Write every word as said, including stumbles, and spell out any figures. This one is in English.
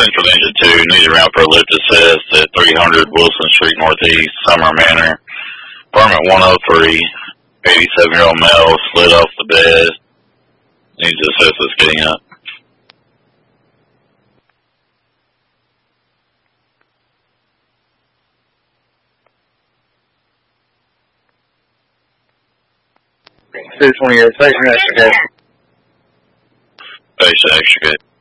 Central Engine two, needs around for a lift assist at three hundred Wilson Street Northeast, Summer Manor. Apartment one oh three, eighty-seven-year-old male, slid off the bed. Needs assistance getting up. two twenty-eight, station extra gate. Station extra gate.